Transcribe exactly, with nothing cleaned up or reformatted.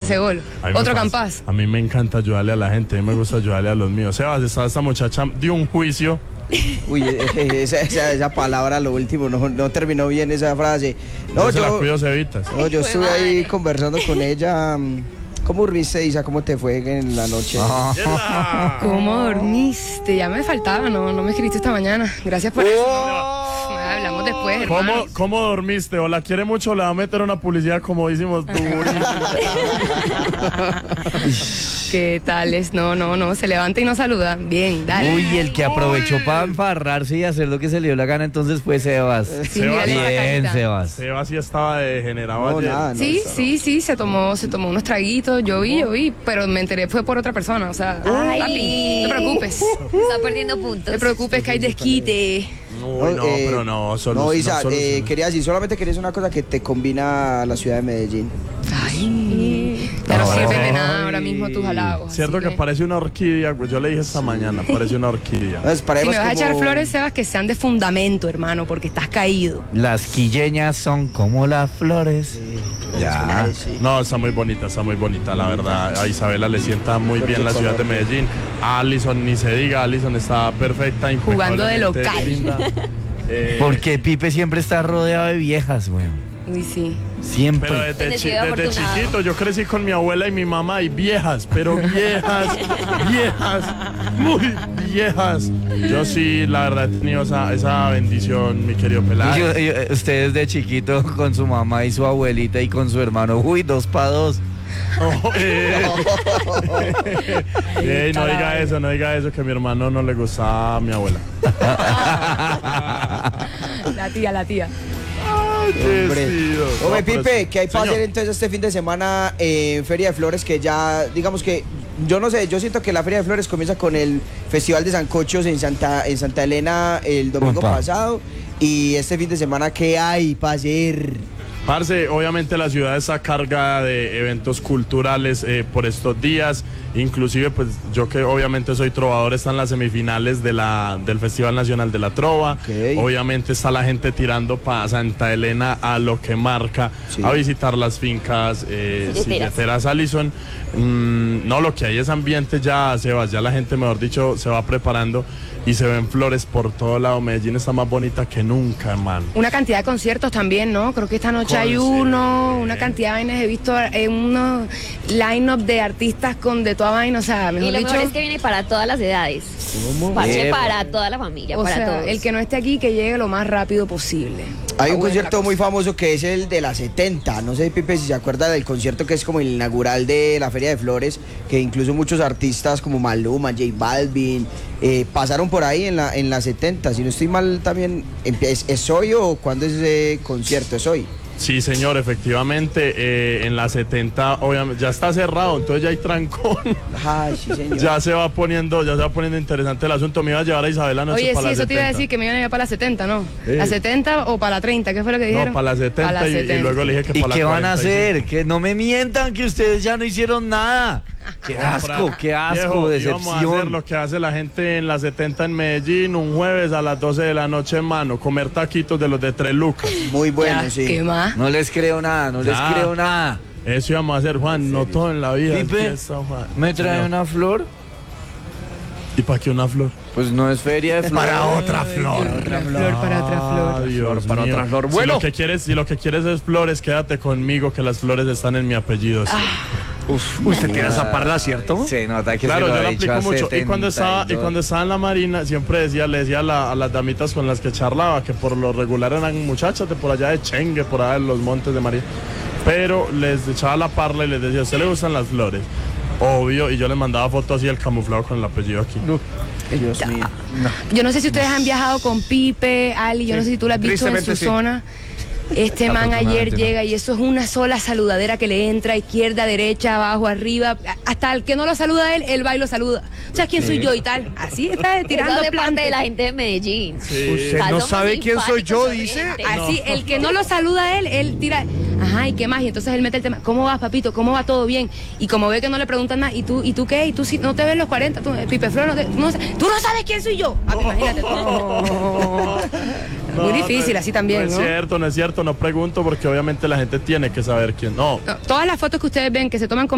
ese gol. Otro Campas. A mí me encanta ayudarle a la gente, a mí me gusta ayudarle a los míos. Sebas, esta, esta muchacha dio un juicio. Uy, esa, esa, esa palabra, lo último, no, no terminó bien esa frase. No, No se yo, la cuido, Cevitas. no, yo estuve ahí conversando con ella. ¿Cómo dormiste, Isa? ¿Cómo te fue en la noche? Ah. ¿Cómo dormiste? Ya me faltaba, no, no me escribiste esta mañana. Gracias por eso. Hablamos después, ¿Cómo, hermanos. ¿Cómo dormiste? ¿O la quiere mucho? Le va a meter una publicidad como decimos ¿Qué tal es? No, no, no, se levanta y no saluda. Bien, dale. Uy, el que aprovechó para emfarrarse y hacer lo que se le dio la gana entonces fue Sebas. Sí, mírale esa Bien, carita. Sebas. Sebas sí estaba degenerado No, ayer. nada, no, Sí, esa- sí, sí, se tomó, se tomó unos traguitos, yo vi, yo vi, pero me enteré fue por otra persona, o sea, Ay. papi, no te preocupes, no Está perdiendo puntos. te preocupes que hay desquite. Uy, no, eh, pero no, solo No, Isa, solo- eh, quería decir, solamente quería decir una cosa que te combina a la ciudad de Medellín. Ay, ya no Ay. sirve de nada ahora mismo tus halagos. Cierto así que parece una orquídea, pues yo le dije esta mañana, parece una orquídea. Entonces, para Si me ellos vas a echar como- flores, Sebas, que sean de fundamento, hermano, porque estás caído. Las quilleñas son como las flores. Ya. Sí. No, está muy bonita, está muy bonita, la verdad. A Isabela le sienta muy bien la ciudad de Medellín. A Alison, ni se diga, Alison está perfecta, Jugando de impecablemente local. linda. Eh, Porque Pipe siempre está rodeado de viejas, weón. Uy, sí. Siempre. Pero desde, chi- Bendecido, desde afortunado. chiquito yo crecí con mi abuela y mi mamá y viejas, pero viejas, viejas, muy viejas. Yo sí, la verdad, he tenido esa, esa bendición, mi querido Y Peláez. yo- yo- usted desde chiquito con su mamá y su abuelita y con su hermano. Uy, dos pa' dos. Oh, eh. Ey, no diga eso, no diga eso, que a mi hermano no le gusta a mi abuela. La tía, la tía. Hombre, Decido. Hombre, No, pero Pipe, sí. ¿qué hay para Señor. hacer entonces este fin de semana en Feria de Flores? Que ya, digamos que, yo no sé, yo siento que la Feria de Flores comienza con el Festival de Sancochos en Santa, en Santa Elena el domingo Opa. pasado. Y este fin de semana, ¿qué hay para hacer? Parce, obviamente la ciudad está cargada de eventos culturales eh, por estos días, inclusive pues yo que obviamente soy trovador, están las semifinales de la, del Festival Nacional de la Trova, Ok. obviamente está la gente tirando para Santa Elena a lo que marca, Sí. a visitar las fincas, eh, Silleteras. silleteras Allison. Mm, no, lo que hay es ambiente ya, Sebas, ya la gente, mejor dicho, se va preparando y se ven flores por todo lado. Medellín está más bonita que nunca, hermano. Una cantidad de conciertos también, ¿no? Creo que esta noche hay Conciertos. uno, una cantidad de vainas. He visto eh, unos line-up de artistas con de toda vaina, o sea, Y mejor lo dicho. mejor es que viene para todas las edades. Parche Epa. para toda la familia, O para sea, todos. el que no esté aquí, que llegue lo más rápido posible. Hay Ah, un bueno, concierto la muy cosa. famoso que es el de la setenta. No sé, Pipe, si se acuerda del concierto que es como el inaugural de la Feria de Flores, que incluso muchos artistas como Maluma, J Balvin, eh, pasaron por ahí en la, en la setenta. Si no estoy mal, también empie- ¿es, es hoy o cuándo es ese concierto? ¿Es hoy? Sí, señor, efectivamente, eh, en la setenta, obviamente, ya está cerrado, entonces ya hay trancón. Ay, sí, señor. Ya se va poniendo, ya se va poniendo interesante el asunto. Me iba a llevar a Isabela anoche Oye, para sí, la eso te iba a setenta. decir que me iban a llevar para la setenta, ¿no? Sí. ¿La setenta o para la treinta? ¿Qué fue lo que dijeron? No, para la setenta, Para la y- y, setenta. luego le dije que ¿Y para la qué van a cuarenta y cinco. hacer? Que no me mientan que ustedes ya no hicieron nada. Qué asco, qué asco, Viejo, íbamos a hacer decepción. lo que hace la gente en la setenta en Medellín, un jueves a las doce de la noche, hermano, comer taquitos de los de tres lucas. Muy bueno, Ya, sí. ¿qué más? No les creo nada, no les Ya. creo nada. Eso íbamos a hacer, Juan, no todo en la vida. es Pipe, fiesta, Juan. ¿me trae Señor. una flor? ¿Y para qué una flor? Pues no es feria de flores. Para otra flor. Otra flor para otra flor. Ah, Dios para mío. otra flor. Si Bueno. lo que quieres, si lo que quieres es flores, quédate conmigo, que las flores están en mi apellido. sí. Uf, usted tiene esa parla, ¿cierto? Se nota que Claro, se lo yo ha lo dicho aplico a mucho. Y cuando estaba, y setenta y dos. cuando estaba en la marina, siempre decía, le decía a, la- a las damitas con las que charlaba, que por lo regular eran muchachas de por allá de Chengue, por allá de los montes de María. Pero les echaba la parla y les decía, ¿a usted le gustan las flores? Obvio, y yo les mandaba fotos así el camuflado con el apellido aquí. Dios mío. Yo no sé si ustedes han viajado con Pipe, Ali, yo no sé si tú lo has visto en su Tristemente sí. zona. Este man ayer Afortunadamente no. llega y eso es una sola saludadera que le entra, izquierda, derecha, abajo, arriba. Hasta el que no lo saluda a él, él va y lo saluda. O sea, ¿quién soy yo y tal? Así está tirando Eso de parte plantas. de la gente de Medellín. Usted Ah, no somos sabe quién soy yo, simpáticos, dice. sonrientes. Así, el que no lo saluda a él, él tira, ajá, ¿y qué más? Y entonces él mete el tema, ¿cómo vas, papito? ¿Cómo va todo bien? Y como ve que no le preguntan nada, ¿y tú, ¿y tú qué? ¿Y tú si no te ves los cuarenta? ¿Tú, Pipe Flor, no te- tú, no, tú no sabes quién soy yo? Ah, imagínate. No, Muy difícil, no, así también, No es ¿no? cierto, no es cierto, no pregunto porque obviamente la gente tiene que saber quién. No, No, todas las fotos que ustedes ven que se toman con